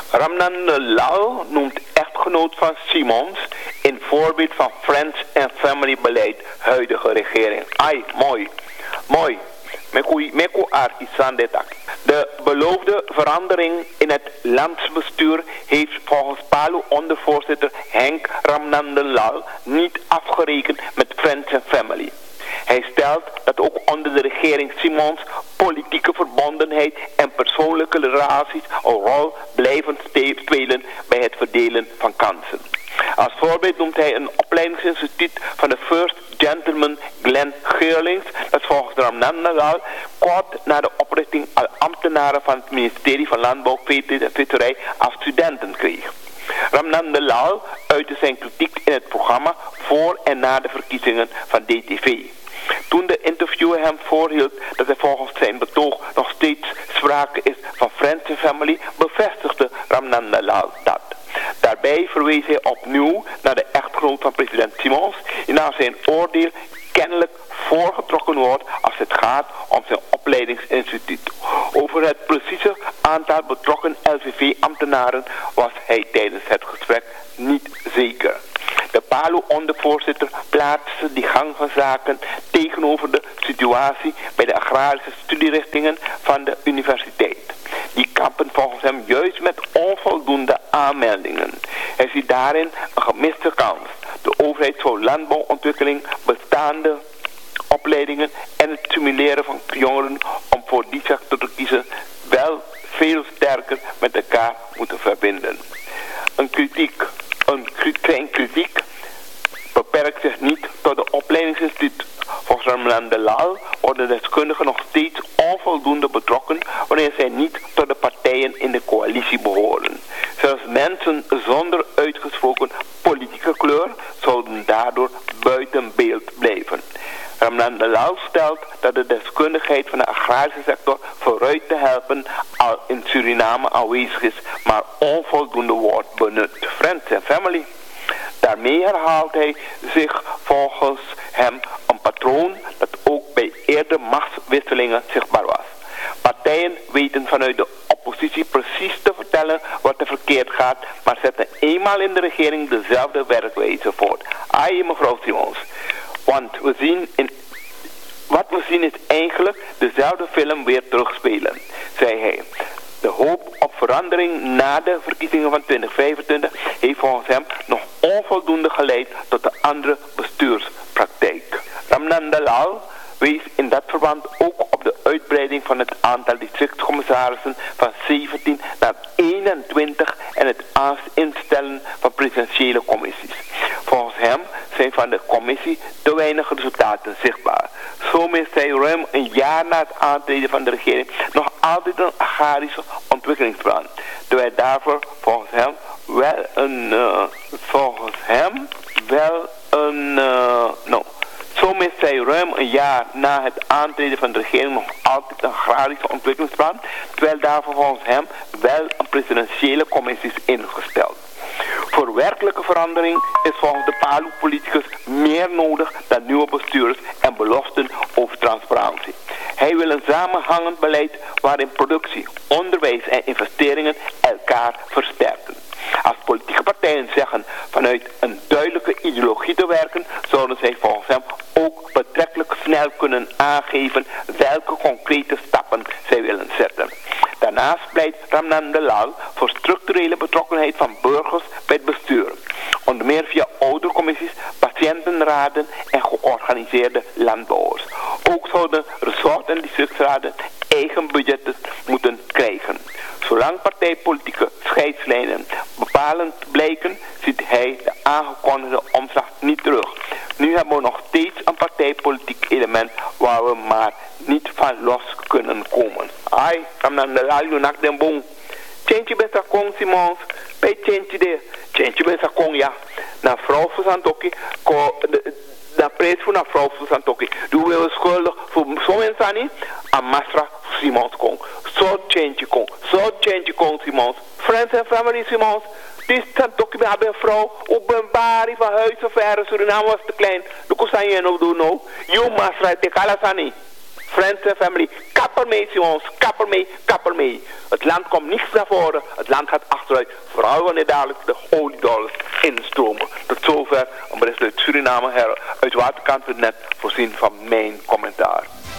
Ramnan Lal noemt echtgenoot van Simons in voorbeeld van Friends and Family beleid huidige regering. Ai, mooi. Mooi. De beloofde verandering in het landsbestuur heeft volgens PALU-ondervoorzitter Henk Ramnandelal niet afgerekend met Friends and Family. Hij stelt dat ook onder de regering Simons politieke verbondenheid en persoonlijke relaties een rol blijven spelen bij het verdelen van kansen. Als voorbeeld noemt hij een opleidingsinstituut van de First Gentleman Glenn Geurlings, dat volgens Ramnandelal kort na de oprichting al ambtenaren van het ministerie van Landbouw, Veeteelt en Visserij als studenten kreeg. Ramnandelal uitte zijn kritiek in het programma voor en na de verkiezingen van DTV. Toen de interviewer hem voorhield dat er volgens zijn betoog nog steeds sprake is van Friends and Family, bevestigde Ramnandelal dat. Daarbij verwees hij opnieuw naar de echtgenoot van president Simons, die na zijn oordeel kennelijk voorgetrokken wordt als het gaat om zijn opleidingsinstituut. Over het precieze aantal betrokken LVV-ambtenaren was hij tijdens het gesprek niet zeker. De PALU-ondervoorzitter plaatste die gang van zaken tegenover de situatie bij de agrarische studierichtingen van de universiteit. Die kampen volgens hem juist met onvoldoende aanmeldingen. Hij ziet daarin een gemiste kans. De overheid zou landbouwontwikkeling, bestaande opleidingen en het stimuleren van jongeren om voor die sector te kiezen wel veel sterker met elkaar moeten verbinden. Zijn kritiek beperkt zich niet tot de opleidingsinstituut. Volgens Ramnandelal worden deskundigen nog steeds onvoldoende betrokken wanneer zij niet tot de partijen in de coalitie behoren. Zelfs mensen zonder uitgesproken politieke kleur zouden daardoor buiten beeld blijven. Ramnandelal stelt dat de deskundigheid van de agrarische sector vooruit te helpen al in Suriname aanwezig is, maar onvoldoende wordt benut. Friends and Family. Daarmee herhaalt hij zich volgens hem een patroon dat ook bij eerdere machtswisselingen zichtbaar was. Partijen weten vanuit de oppositie precies te vertellen wat er verkeerd gaat, maar zetten eenmaal in de regering dezelfde werkwijze voort. Ai, mevrouw Simons. Want wat we zien is eigenlijk dezelfde film weer terugspelen, zei hij. De hoop op verandering na de verkiezingen van 2025 heeft volgens hem nog onvoldoende geleid tot de andere bestuurspraktijk. Ramnandelal wees in dat verband ook op de uitbreiding van het aantal districtscommissarissen van 17 naar 21 en het instellen van presidentiële commissies. Volgens hem zijn van de commissie te weinig resultaten zichtbaar. Zo mist hij ruim een jaar na het aantreden van de regering nog altijd een agrarische ontwikkelingsplan. Terwijl daarvoor volgens hem Zo mist hij ruim een jaar na het aantreden van de regering nog altijd een agrarische ontwikkelingsplan, terwijl daarvoor volgens hem wel een presidentiële commissie is ingesteld. Voor werkelijke verandering is volgens de PALU-politicus meer nodig dan nieuwe bestuurders en beloften over transparantie. Hij wil een samenhangend beleid waarin productie, onderwijs en investeringen elkaar versterken. Als politieke partijen zeggen vanuit een duidelijke ideologie te werken, zouden zij volgens hem ook betrekkelijk snel kunnen aangeven welke concrete stappen zij willen zetten. Daarnaast pleit Ramnandelal voor structurele betrokkenheid van burgers bij het bestuur. Onder meer via oudercommissies, patiëntenraden en georganiseerde landbouwers. Ook zouden resort- en districtsraden eigen budgetten moeten krijgen. Zolang partijpolitieke scheidslijnen bepalend blijken, ziet hij de aangekondigde omslag niet terug. Nu hebben we nog steeds een partijpolitiek element waar we maar niet van los kunnen komen. Ai, Ramnandelal yunak den bong. Tjentje besta kong Simons, bij tjentje de. Tjentje besta kong ja. Na vrouw van Santoki, na prijs voor na vrouw van Santoki. Doe we schuldig voor zo'n mensen niet, aan Masra Simons kong. Zo tjentje kong Simons. Friends and Family Simons. Die Santoki bij een vrouw, openbaar van huis of verre Suriname was te klein. Doe kan je nog doen nou. Je Masra te kalasani. Friends en family, kapper mee jongens, kapper mee. Het land komt niets naar voren, het land gaat achteruit. Vooral wanneer dadelijk de oliedollars instromen. Tot zover een bericht uit Suriname, uit Waterkant.net, voorzien van mijn commentaar.